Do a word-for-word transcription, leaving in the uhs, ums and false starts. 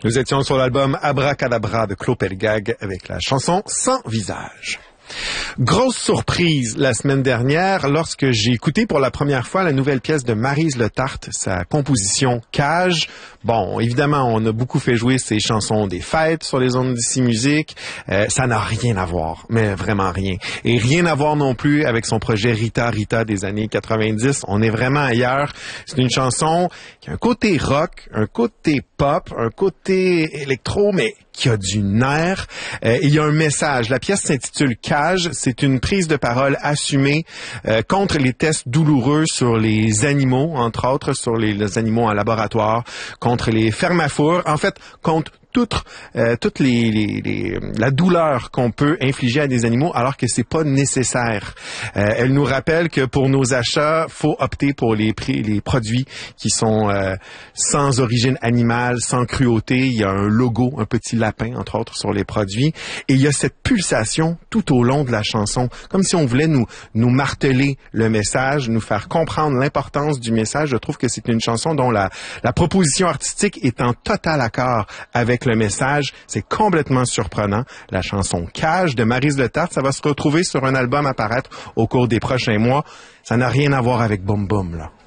Nous étions sur l'album Abracadabra de Claude Pelgag avec la chanson Sans visage. Grosse surprise la semaine dernière lorsque j'ai écouté pour la première fois la nouvelle pièce de Maryse Le Tart, sa composition Cage. Bon, évidemment, on a beaucoup fait jouer ces chansons des fêtes sur les ondes d'ici musique. Euh, ça n'a rien à voir, mais vraiment rien. Et rien à voir non plus avec son projet Rita Rita des années quatre-vingt-dix. On est vraiment ailleurs. C'est une chanson qui a un côté rock, un côté pop, un côté électro, mais qui a du nerf. Euh, il y a un message. La pièce s'intitule Cage. C'est une prise de parole assumée euh, contre les tests douloureux sur les animaux, entre autres sur les, les animaux en laboratoire, contre les fermes à four. En fait, contre toute euh, toute les, les, les la douleur qu'on peut infliger à des animaux alors que c'est pas nécessaire. Euh, elle nous rappelle que pour nos achats, faut opter pour les prix, les produits qui sont euh, sans origine animale, sans cruauté. Il y a un logo, un petit lapin entre autres sur les produits, et il y a cette pulsation tout au long de la chanson, comme si on voulait nous nous marteler le message, nous faire comprendre l'importance du message. Je trouve que c'est une chanson dont la la proposition artistique est en total accord avec le message. C'est complètement surprenant. La chanson Cage de Maryse Le Tart, ça va se retrouver sur un album à paraître au cours des prochains mois. Ça n'a rien à voir avec Boum Boum, là.